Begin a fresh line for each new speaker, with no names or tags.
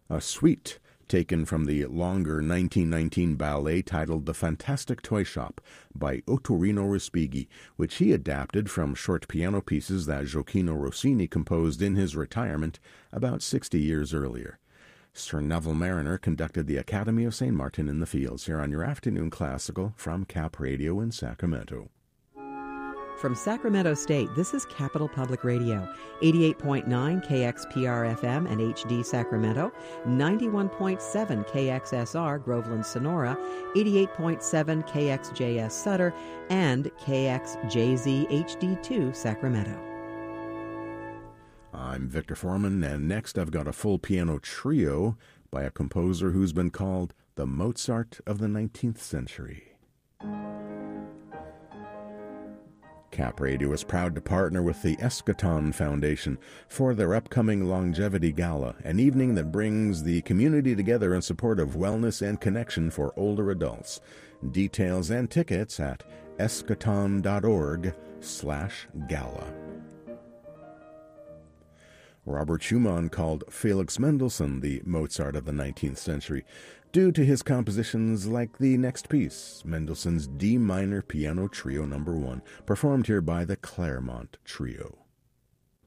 A suite taken from the longer 1919 ballet titled The Fantastic Toy Shop by Ottorino Respighi, which he adapted from short piano pieces that Gioacchino Rossini composed in his retirement about 60 years earlier. Sir Neville Mariner conducted the Academy of St. Martin in the Fields here on your Afternoon Classical from Cap Radio in Sacramento.
From Sacramento State, this is Capital Public Radio, 88.9 KXPR-FM and HD Sacramento, 91.7 KXSR Groveland Sonora, 88.7 KXJS Sutter, and KXJZ HD2 Sacramento.
I'm Victor Foreman, and next I've got a full piano trio by a composer who's been called the Mozart of the 19th century. Cap Radio is proud to partner with the Eschaton Foundation for their upcoming Longevity Gala, an evening that brings the community together in support of wellness and connection for older adults. Details and tickets at eschaton.org/gala. Robert Schumann called Felix Mendelssohn the Mozart of the 19th century due to his compositions like the next piece, Mendelssohn's D minor Piano Trio No. 1, performed here by the Claremont Trio.